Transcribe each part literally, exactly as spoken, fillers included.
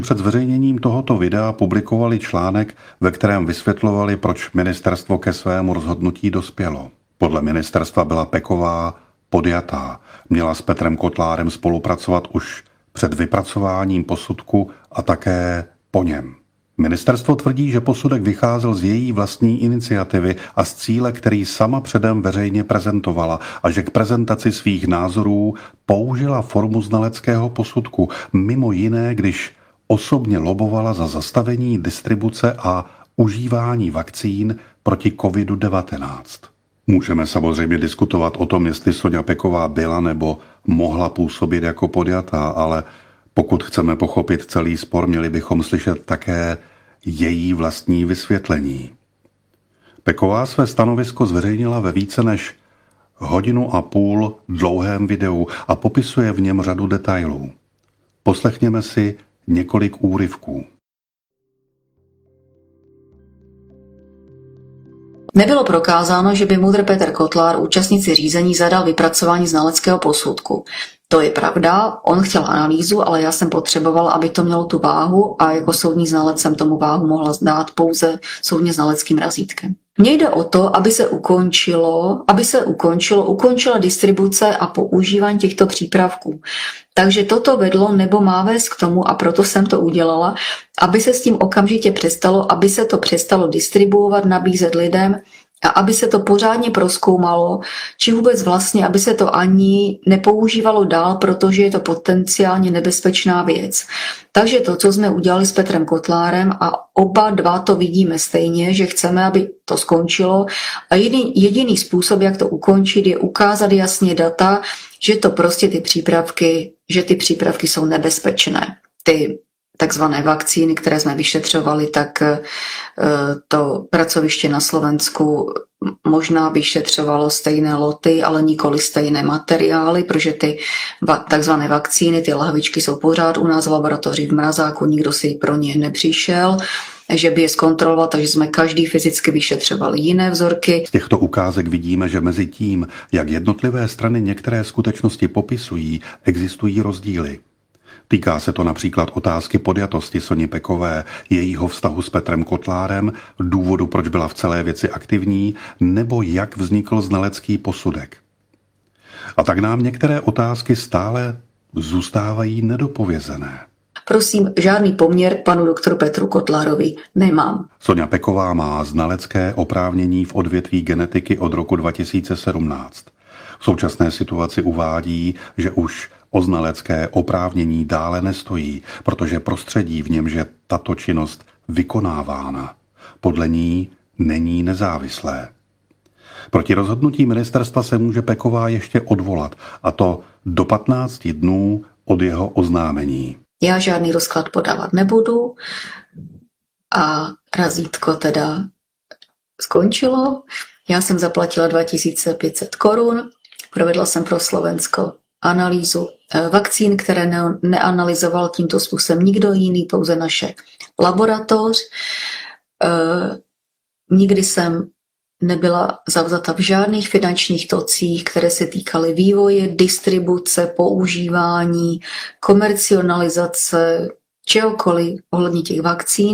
Před zveřejněním tohoto videa publikovali článek, ve kterém vysvětlovali, proč ministerstvo ke svému rozhodnutí dospělo. Podle ministerstva byla Peková podjatá. Měla s Petrem Kotlárem spolupracovat už před vypracováním posudku a také po něm. Ministerstvo tvrdí, že posudek vycházel z její vlastní iniciativy a z cíle, který sama předem veřejně prezentovala, a že k prezentaci svých názorů použila formu znaleckého posudku, mimo jiné, když osobně lobovala za zastavení distribuce a užívání vakcín proti kovidu devatenáct. Můžeme samozřejmě diskutovat o tom, jestli Soňa Peková byla nebo mohla působit jako podjatá, ale pokud chceme pochopit celý spor, měli bychom slyšet také její vlastní vysvětlení. Peková své stanovisko zveřejnila ve více než hodinu a půl dlouhém videu a popisuje v něm řadu detailů. Poslechněme si několik úryvků. Nebylo prokázáno, že by MUDr. Petr Kotlár účastníci řízení zadal vypracování znaleckého posudku. To je pravda, on chtěl analýzu, ale já jsem potřebovala, aby to mělo tu váhu a jako soudní znalec jsem tomu váhu mohla dát pouze soudně znaleckým razítkem. Mně jde o to, aby se ukončilo, aby se ukončilo, ukončila distribuce a používání těchto přípravků. Takže toto vedlo nebo má vést k tomu, a proto jsem to udělala, aby se s tím okamžitě přestalo, aby se to přestalo distribuovat, nabízet lidem a aby se to pořádně prozkoumalo, či vůbec vlastně, aby se to ani nepoužívalo dál, protože je to potenciálně nebezpečná věc. Takže to, co jsme udělali s Petrem Kotlárem, a oba dva to vidíme stejně, že chceme, aby to skončilo, a jediný, jediný způsob, jak to ukončit, je ukázat jasně data, že to prostě ty přípravky, že ty přípravky jsou nebezpečné. Ty takzvané vakcíny, které jsme vyšetřovali, tak to pracoviště na Slovensku možná vyšetřovalo stejné loty, ale nikoli stejné materiály, protože ty takzvané vakcíny, ty lahvičky jsou pořád u nás v laboratoři v mrazáku, nikdo si pro ně nepřišel, že by je zkontroloval, takže jsme každý fyzicky vyšetřovali jiné vzorky. Z těchto ukázek vidíme, že mezi tím, jak jednotlivé strany některé skutečnosti popisují, existují rozdíly. Týká se to například otázky podjatosti Soni Pekové, jejího vztahu s Petrem Kotlárem, důvodu, proč byla v celé věci aktivní, nebo jak vznikl znalecký posudek. A tak nám některé otázky stále zůstávají nedopovězené. Prosím, žádný poměr k panu doktoru Petru Kotlárovi nemám. Soňa Peková má znalecké oprávnění v odvětví genetiky od roku dva tisíce sedmnáct. V současné situaci uvádí, že už o znalecké oprávnění dále nestojí, protože prostředí, v němž je tato činnost vykonávána, podle ní není nezávislé. Proti rozhodnutí ministerstva se může Peková ještě odvolat, a to do patnácti dnů od jeho oznámení. Já žádný rozklad podávat nebudu a razítko teda skončilo. Já jsem zaplatila dva tisíce pět set korun, provedla jsem pro Slovensko analýzu vakcín, které ne- neanalyzoval tímto způsobem nikdo jiný, pouze naše laboratoř. E, nikdy jsem nebyla zavzata v žádných finančních tocích, které se týkaly vývoje, distribuce, používání, komercionalizace, čehokoliv ohledně těch vakcín.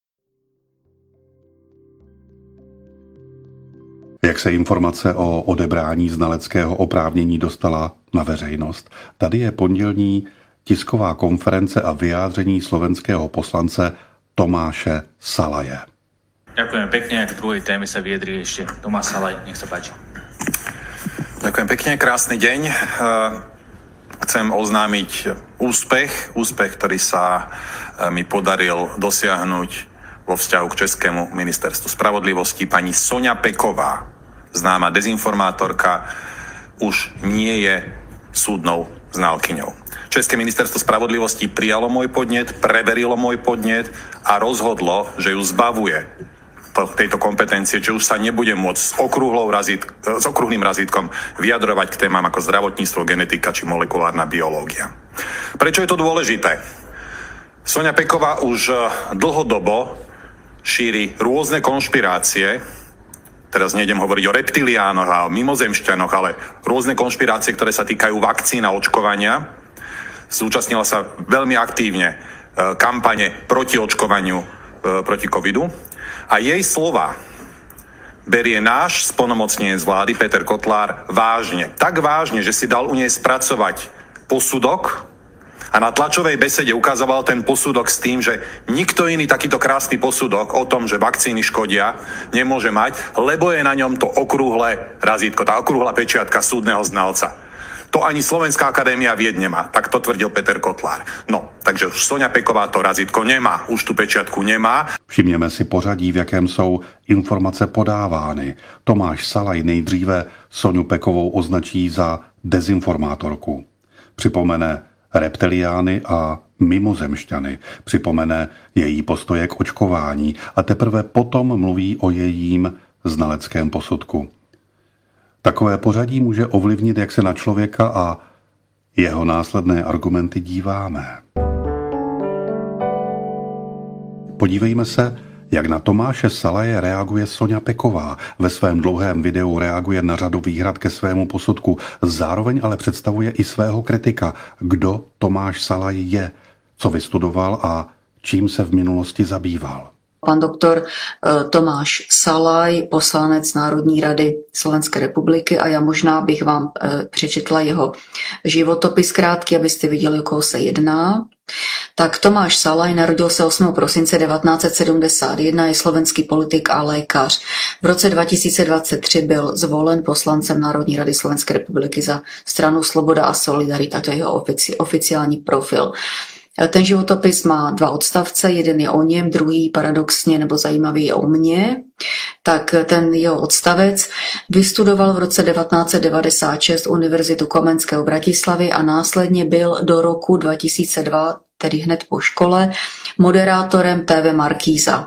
Jak se informace o odebrání znaleckého oprávnění dostala na veřejnost? Tady je pondělní tisková konference a vyjádření slovenského poslance Tomáše Salaje. Ďakujem pekne, k druhej téme sa vyjadrí ešte Tomáš Salaj, nech sa páči. Ďakujem pekne, krásny deň. Chcem oznámiť úspech, úspech, ktorý sa mi podaril dosiahnuť vo vzťahu k Českému ministerstvu spravodlivosti. Pani Soňa Peková, známa dezinformátorka, už nie je súdnou znalkyňou. České ministerstvo spravodlivosti prijalo môj podnet, preverilo môj podnet a rozhodlo, že ju zbavuje tejto kompetencie, že už sa nebude môcť s, razítk, s okrúhlým razítkom vyjadrovať k témam ako zdravotníctvo, genetika či molekulárna biológia. Prečo je to dôležité? Soňa Peková už dlhodobo šíri rôzne konšpirácie, teraz nejdem hovoriť o reptiliánoch a o mimozemšťanoch, ale rôzne konšpirácie, ktoré sa týkajú vakcín a očkovania. Zúčastnila sa veľmi aktívne kampane proti očkovaniu proti covidu. A jej slova berie náš splnomocnenec vlády Peter Kotlár vážne. Tak vážne, že si dal u nej spracovať posudok a na tlačovej besede ukazoval ten posudok s tým, že nikto iný takýto krásny posudok o tom, že vakcíny škodia, nemôže mať, lebo je na ňom to okrúhle razítko, tá okrúhla pečiatka súdneho znalca. To ani Slovenská akadémia vied nemá, tak to tvrdil Peter Kotlár. No, takže už Soňa Peková to razítko nemá, už tu pečiatku nemá. Všimněme si pořadí, v jakém jsou informace podávány. Tomáš Salaj nejdříve Soňu Pekovou označí za dezinformátorku. Připomene reptiliány a mimozemšťany, připomene její postoje k očkování a teprve potom mluví o jejím znaleckém posudku. Takové pořadí může ovlivnit, jak se na člověka a jeho následné argumenty díváme. Podívejme se, jak na Tomáše Salaje reaguje Soňa Peková. Ve svém dlouhém videu reaguje na řadu výhrad ke svému posudku, zároveň ale představuje i svého kritika, kdo Tomáš Salaj je, co vystudoval a čím se v minulosti zabýval. Pan doktor Tomáš Salaj, poslanec Národní rady Slovenské republiky, a já možná bych vám přečetla jeho životopis krátký, abyste viděli, o koho se jedná. Tak Tomáš Salaj narodil se osmého prosince devatenáct set sedmdesát jedna, je slovenský politik a lékař. V roce dva tisíce dvacet tři byl zvolen poslancem Národní rady Slovenské republiky za stranu Sloboda a Solidarita, to je jeho ofici, oficiální profil. Ten životopis má dva odstavce, jeden je o něm, druhý paradoxně nebo zajímavý je o mně. Tak ten jeho odstavec: vystudoval v roce devatenáct set devadesát šest Univerzitu Komenského v Bratislavě a následně byl do roku dva tisíce dva, tedy hned po škole, moderátorem té vé Markíza.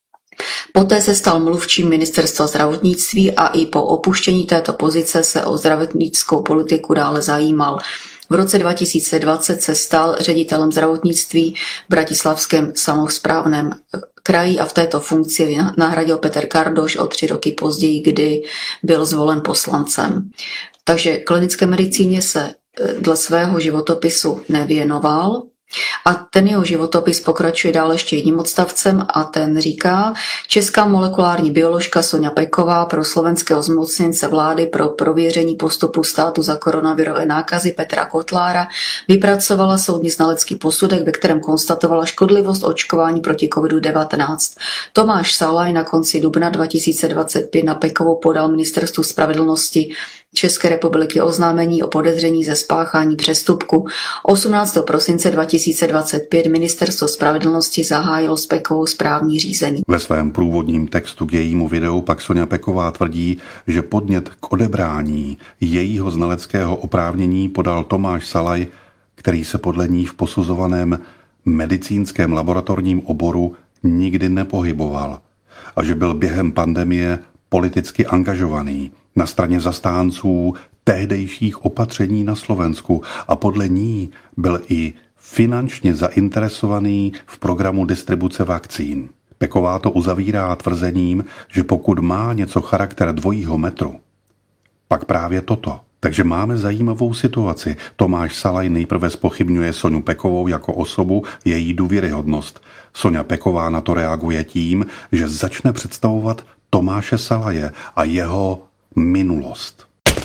Poté se stal mluvčím ministerstva zdravotnictví a i po opuštění této pozice se o zdravotnickou politiku dále zajímal. V roce dva tisíce dvacet se stal ředitelem zdravotnictví v bratislavském samosprávném kraji a v této funkci nahradil Petr Kardoš o tři roky později, kdy byl zvolen poslancem. Takže klinické medicíně se dle svého životopisu nevěnoval. A ten jeho životopis pokračuje dál ještě jedním odstavcem a ten říká: česká molekulární bioložka Soňa Peková pro slovenského zmocněnce vlády pro prověření postupu státu za koronavirové nákazy Petra Kotlára vypracovala soudní znalecký posudek, ve kterém konstatovala škodlivost očkování proti covidu devatenáct. Tomáš Salaj na konci dubna dva tisíce dvacet pět na Pekovou podal ministerstvu spravedlnosti České republiky oznámení o podezření ze spáchání přestupku. osmnáctého prosince dva tisíce dvacet pět ministerstvo spravedlnosti zahájilo s Pekovou správní řízení. Ve svém průvodním textu k jejímu videu pak Soňa Peková tvrdí, že podnět k odebrání jejího znaleckého oprávnění podal Tomáš Salaj, který se podle ní v posuzovaném medicínském laboratorním oboru nikdy nepohyboval a že byl během pandemie politicky angažovaný na straně zastánců tehdejších opatření na Slovensku a podle ní byl i finančně zainteresovaný v programu distribuce vakcín. Peková to uzavírá tvrzením, že pokud má něco charakter dvojího metru, pak právě toto. Takže máme zajímavou situaci. Tomáš Salaj nejprve zpochybňuje Soňu Pekovou jako osobu, její důvěryhodnost. Soňa Peková na to reaguje tím, že začne představovat Tomáše Salaje a jeho minulost.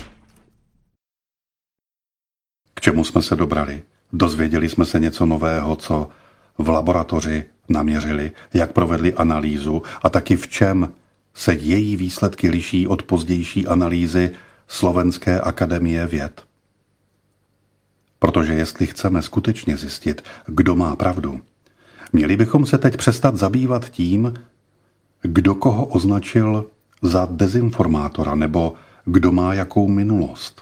K čemu jsme se dobrali? Dozvěděli jsme se něco nového, co v laboratoři naměřili, jak provedli analýzu a taky v čem se její výsledky liší od pozdější analýzy Slovenské akademie věd. Protože jestli chceme skutečně zjistit, kdo má pravdu, měli bychom se teď přestat zabývat tím, kdo koho označil za dezinformátora nebo kdo má jakou minulost.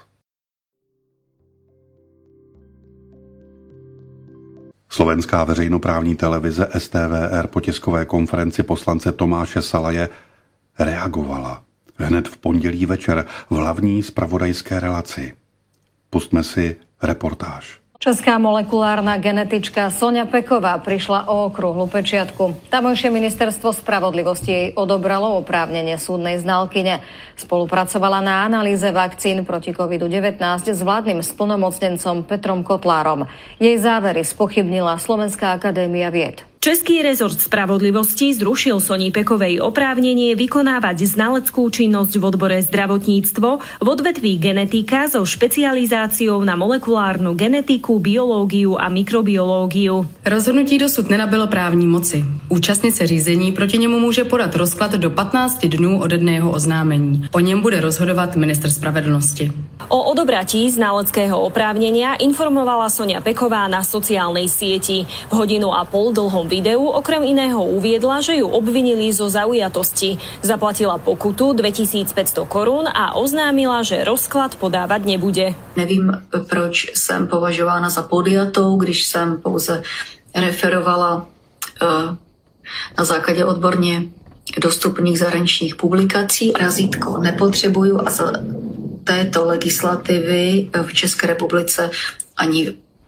Slovenská veřejnoprávní televize S T V R po tiskové konferenci poslance Tomáše Salaje reagovala hned v pondělí večer v hlavní zpravodajské relaci. Pustme si reportáž. Česká molekulárna genetička Soňa Peková prišla o okrúhlu pečiatku. Tamojšie ministerstvo spravodlivosti jej odobralo oprávnenie súdnej znalkyne. Spolupracovala na analýze vakcín proti kovidu devätnásť s vládnym splnomocnencom Petrom Kotlárom. Jej závery spochybnila Slovenská akadémia vied. Český rezort spravodlivosti zrušil Soni Pekovej oprávnenie vykonávať znaleckú činnosť v odbore zdravotníctvo v odvetví genetika so špecializáciou na molekulárnu genetiku, biológiu a mikrobiológiu. Rozhodnutí dosud nenabylo právní moci. Účastnice řízení proti němu může podat rozklad do patnáct dnů ode dne jeho oznámení. O něm bude rozhodovat ministr spravedlnosti. O odobratí znaleckého oprávnenia informovala Soňa Peková na sociálnej sieti. V hodinu a pol dlhom videu okrem iného uviedla, že ju obvinili zo zaujatosti. Zaplatila pokutu dvetisícpäťsto korún a oznámila, že rozklad podávať nebude. Nevím, proč jsem považována za podjatou, když jsem pouze referovala uh, na základě odborně dostupných zahraničních publikací. Razítko nepotřebuju a za této legislativy v České republice ani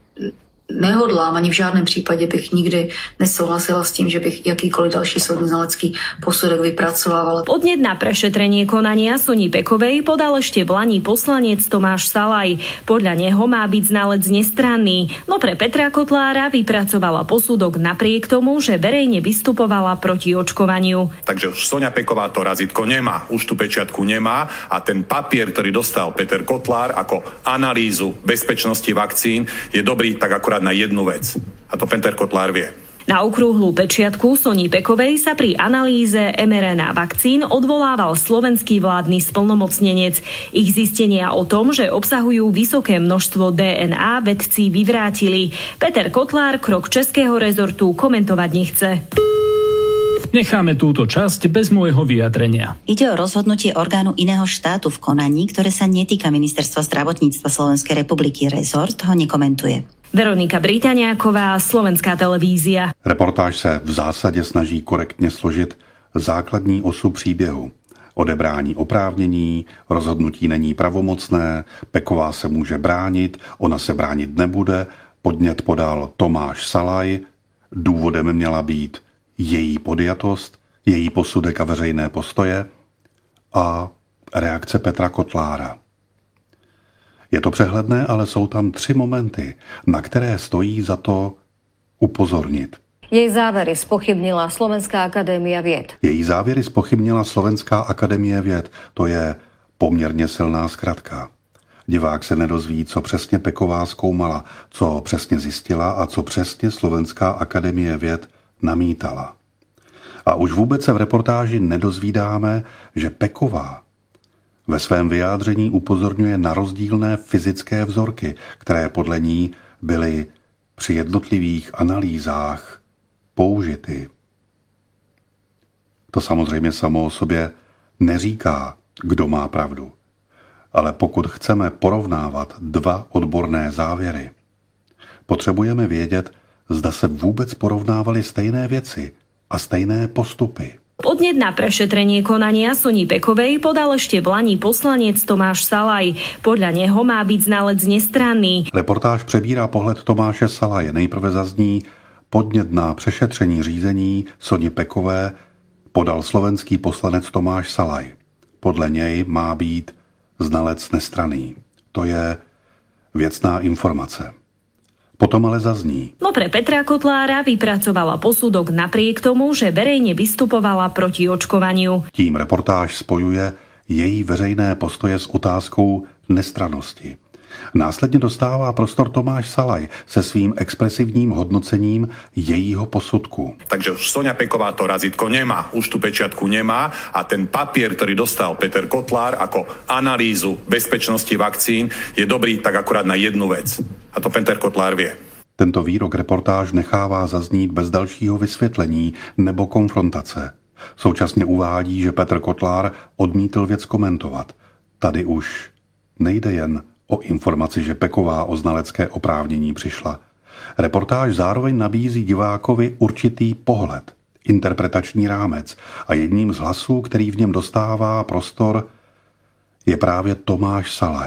nehodlám, ani v žádném případě bych nikdy nesouhlasila s tím, že bych jakýkoliv další soudní znalecký posudok vypracovávala. Podnet na prešetrenie konania Soni Pekovej podal ešte v lani poslanec Tomáš Salaj. Podľa neho má byť znalec nestranný, no pre Petra Kotlára vypracovala posudok napriek tomu, že verejne vystupovala proti očkovaniu. Takže už Soňa Peková to razítko nemá, už tú pečiatku nemá a ten papier, ktorý dostal Peter Kotlár ako analýzu bezpečnosti vakcín, je dobrý tak akurát na jednu vec. A to Peter Kotlár vie. Na okrúhlu pečiatku Soni Pekovej sa pri analýze em er en á vakcín odvolával slovenský vládny splnomocnenec. Ich zistenia o tom, že obsahujú vysoké množstvo dé en á, vedci vyvrátili. Peter Kotlár krok českého rezortu komentovať nechce. Necháme túto časť bez môjho vyjadrenia. Ide o rozhodnutie orgánu iného štátu v konaní, ktoré sa netýka Ministerstva zdravotníctva Slovenskej republiky. Rezort ho nekomentuje. Veronika Briťaniáková, Slovenská televízia. Reportáž se v zásadě snaží korektně složit základní osu příběhu. Odebrání oprávnění, rozhodnutí není pravomocné, Peková se může bránit, ona se bránit nebude, podnět podal Tomáš Salaj, důvodem měla být její podjatost, její posudek a veřejné postoje a reakce Petra Kotlára. Je to přehledné, ale jsou tam tři momenty, na které stojí za to upozornit. Jej závery spochybnila Slovenská akadémia vied. Její závěry spochybnila Slovenská akademie věd. To je poměrně silná zkratka. Divák se nedozví, co přesně Peková zkoumala, co přesně zjistila a co přesně Slovenská akademie věd namítala. A už vůbec se v reportáži nedozvídáme, že Peková ve svém vyjádření upozorňuje na rozdílné fyzické vzorky, které podle ní byly při jednotlivých analýzách použity. To samozřejmě samo o sobě neříká, kdo má pravdu. Ale pokud chceme porovnávat dva odborné závěry, potřebujeme vědět, zda se vůbec porovnávaly stejné věci a stejné postupy. Podnet na prešetrenie konania Soni Pekovej podal ešte v lani poslanec Tomáš Salaj. Podľa neho má byť znalec nestranný. Reportáž přebírá pohled Tomáše Salaje. Nejprve zazní podnět na přešetření řízení Soni Pekové podal slovenský poslanec Tomáš Salaj. Podle něj má být znalec nestranný. To je věcná informace. Potom ale zazní. No pre Petra Kotlára vypracovala posudok napriek tomu, že verejne vystupovala proti očkovaniu. Tím reportáž spojuje její veřejné postoje s otázkou nestrannosti. Následně dostává prostor Tomáš Salaj se svým expresivním hodnocením jejího posudku. Takže už Soňa Peková to razítko nemá, už tú pečiatku nemá a ten papier, ktorý dostal Peter Kotlár ako analýzu bezpečnosti vakcín, je dobrý tak akurát na jednu vec. A to Peter Kotlár vie. Tento výrok reportáž nechává zaznít bez dalšího vysvětlení nebo konfrontace. Současně uvádí, že Petr Kotlár odmítl věc komentovat. Tady už nejde jen o informaci, že Peková o znalecké oprávnění přišla. Reportáž zároveň nabízí divákovi určitý pohled, interpretační rámec a jedním z hlasů, který v něm dostává prostor, je právě Tomáš Salaj.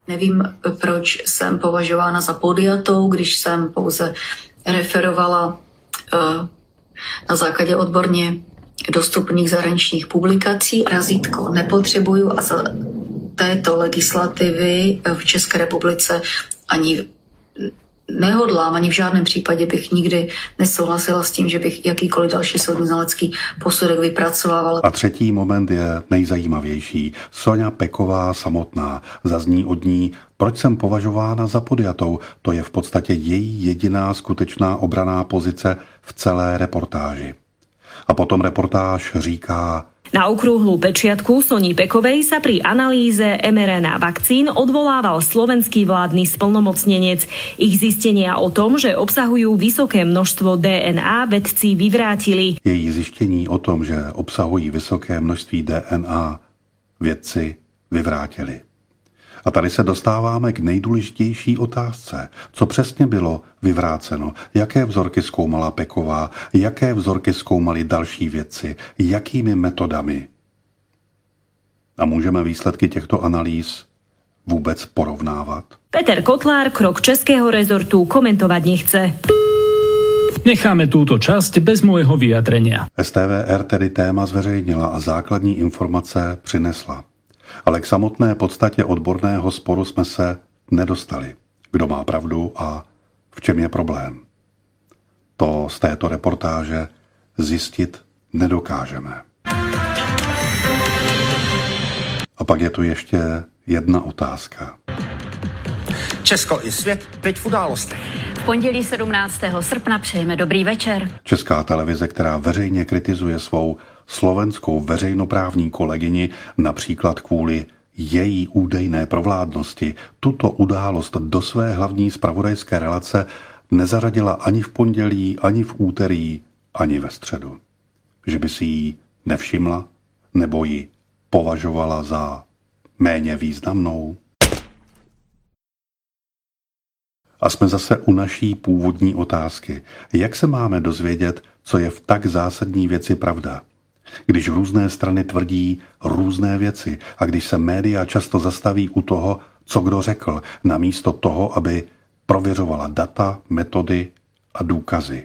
Nevím, proč jsem považována za podjatou, když jsem pouze referovala na základě odborně dostupných zahraničních publikací. Razítko nepotřebuju a za této legislativy v České republice ani nehodlám, ani v žádném případě bych nikdy nesouhlasila s tím, že bych jakýkoliv další soudní znalecký posudek vypracovávala. A třetí moment je nejzajímavější. Soňa Peková samotná. Zazní od ní, proč jsem považována za podjatou. To je v podstatě její jediná skutečná obranná pozice v celé reportáži. A potom reportáž říká: Na okrúhlu pečiatku Soni Pekovej sa pri analýze em er en á vakcín odvolával slovenský vládny splnomocnenec. Ich zistenia o tom, že obsahujú vysoké množstvo dé en á, vedci vyvrátili. Její zjištění o tom, že obsahují vysoké množství dé en á, vědci vyvrátili. A tady se dostáváme k nejdůležitější otázce. Co přesně bylo vyvráceno? Jaké vzorky zkoumala Peková? Jaké vzorky zkoumali další vědci? Jakými metodami? A můžeme výsledky těchto analýz vůbec porovnávat? Peter Kotlár krok českého rezortu komentovať nechce. Necháme túto časť bez môjho vyjadrenia. es té vé er tedy téma zveřejnila a základní informace přinesla. Ale k samotné podstatě odborného sporu jsme se nedostali. Kdo má pravdu a v čem je problém? To z této reportáže zjistit nedokážeme. A pak je tu ještě jedna otázka. Česko i svět teď v událostech. V pondělí sedmnáctého srpna přejeme dobrý večer. Česká televize, která veřejně kritizuje svou slovenskou veřejnoprávní kolegyni například kvůli její údajné provládnosti, tuto událost do své hlavní zpravodajské relace nezařadila ani v pondělí, ani v úterý, ani ve středu. Že by si ji nevšimla nebo ji považovala za méně významnou? A jsme zase u naší původní otázky. Jak se máme dozvědět, co je v tak zásadní věci pravda? Když různé strany tvrdí různé věci a když se média často zastaví u toho, co kdo řekl, namísto toho, aby prověřovala data, metody a důkazy.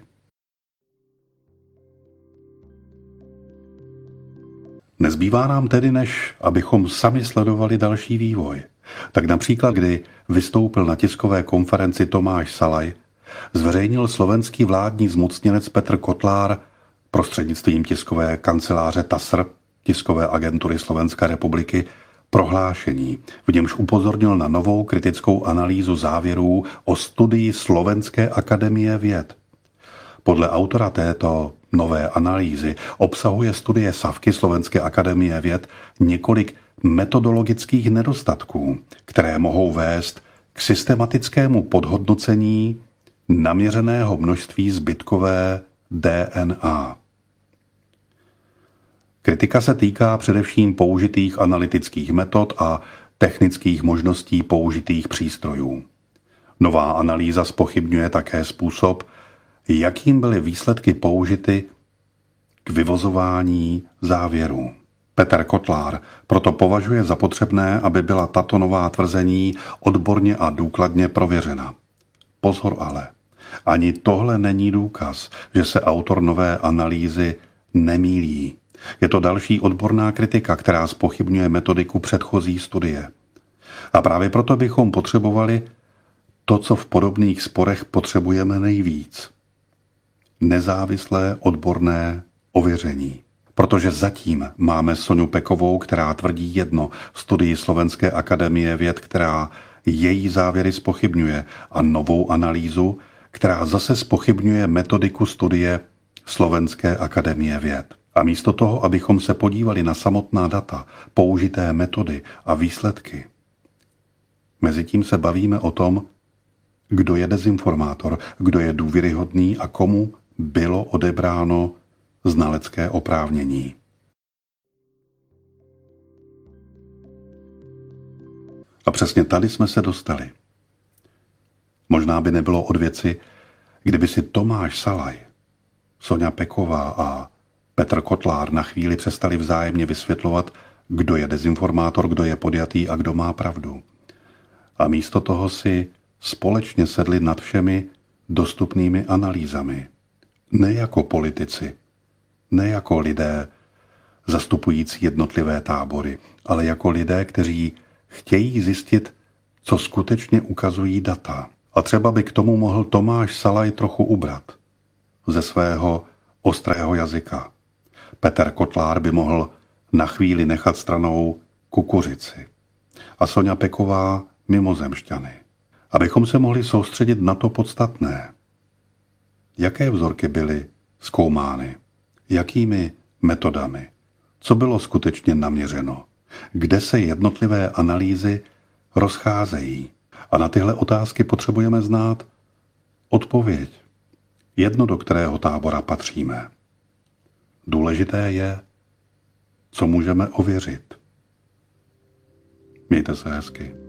Nezbývá nám tedy, než abychom sami sledovali další vývoj. Tak například, kdy vystoupil na tiskové konferenci Tomáš Salaj, zveřejnil slovenský vládní zmocněnec Petr Kotlár prostřednictvím tiskové kanceláře T A S R, tiskové agentury Slovenské republiky, prohlášení, v němž upozornil na novou kritickou analýzu závěrů o studii Slovenské akademie věd. Podle autora této nové analýzy obsahuje studie SAVky Slovenské akademie věd několik metodologických nedostatků, které mohou vést k systematickému podhodnocení naměřeného množství zbytkové dé en á. Kritika se týká především použitých analytických metod a technických možností použitých přístrojů. Nová analýza zpochybňuje také způsob, jakým byly výsledky použity k vyvozování závěrů. Petr Kotlár proto považuje za potřebné, aby byla tato nová tvrzení odborně a důkladně prověřena. Pozor ale, ani tohle není důkaz, že se autor nové analýzy nemýlí. Je to další odborná kritika, která zpochybňuje metodiku předchozí studie. A právě proto bychom potřebovali to, co v podobných sporech potřebujeme nejvíc. Nezávislé odborné ověření. Protože zatím máme Soňu Pekovou, která tvrdí jedno, studii Slovenské akademie věd, která její závěry zpochybňuje, a novou analýzu, která zase zpochybňuje metodiku studie Slovenské akademie věd. A místo toho, abychom se podívali na samotná data, použité metody a výsledky, mezitím se bavíme o tom, kdo je dezinformátor, kdo je důvěryhodný a komu bylo odebráno znalecké oprávnění. A přesně tady jsme se dostali. Možná by nebylo od věci, kdyby si Tomáš Salaj, Soňa Peková a Petr Kotlár na chvíli přestali vzájemně vysvětlovat, kdo je dezinformátor, kdo je podjatý a kdo má pravdu. A místo toho si společně sedli nad všemi dostupnými analýzami. Ne jako politici, ne jako lidé zastupující jednotlivé tábory, ale jako lidé, kteří chtějí zjistit, co skutečně ukazují data. A třeba by k tomu mohl Tomáš Salaj trochu ubrat ze svého ostrého jazyka. Petr Kotlár by mohl na chvíli nechat stranou kukuřici. A Soňa Peková mimozemšťany. Abychom se mohli soustředit na to podstatné. Jaké vzorky byly zkoumány? Jakými metodami? Co bylo skutečně naměřeno? Kde se jednotlivé analýzy rozcházejí? A na tyhle otázky potřebujeme znát odpověď. Jedno, do kterého tábora patříme. Důležité je, co můžeme ověřit. Mějte se hezky.